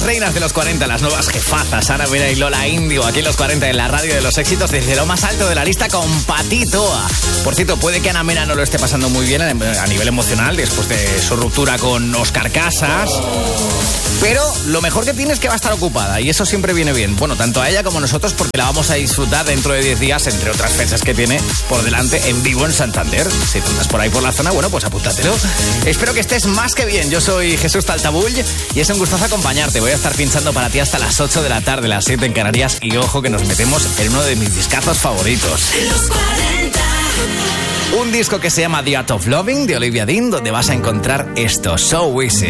las reinas de los 40, las nuevas jefazas, Ana Mena y Lola Índigo, aquí en los 40 en la radio de los éxitos, desde lo más alto de la lista con Patitoa. Por cierto, puede que Ana Mena no lo esté pasando muy bien a nivel emocional después de su ruptura con Óscar Casas, pero lo mejor que tiene es que va a estar ocupada y eso siempre viene bien. Bueno, tanto a ella como a nosotros, porque la vamos a disfrutar dentro de 10 días, entre otras fechas que tiene por delante, en vivo en Santander. Si tú estás por ahí por la zona, bueno, pues apúntatelo. Espero que estés más que bien. Yo soy Jesús Taltabull y es un gustazo acompañarte. Voy a estar pinchando para ti hasta las 8 de la tarde, las 7 en Canarias, y ojo que nos metemos en uno de mis discazos favoritos. Los 40. Un disco que se llama The Art of Loving, de Olivia Dean, donde vas a encontrar esto, So Easy.